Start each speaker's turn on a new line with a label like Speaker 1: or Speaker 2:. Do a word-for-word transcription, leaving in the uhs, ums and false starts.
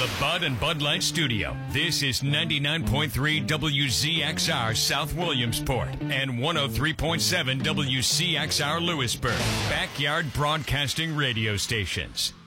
Speaker 1: the Bud and Bud Light Studio, this is ninety-nine point three W Z X R South Williamsport and one oh three point seven W C X R Lewisburg, backyard broadcasting radio stations.